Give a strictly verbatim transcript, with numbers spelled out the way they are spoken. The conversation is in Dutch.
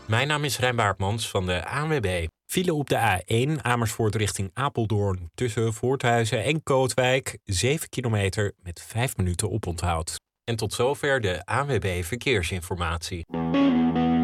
Mijn naam is Rijn Baartmans van de A N W B. File op de A één Amersfoort richting Apeldoorn tussen Voorthuizen en Kootwijk. zeven kilometer met vijf minuten oponthoud. En tot zover de A N W B Verkeersinformatie.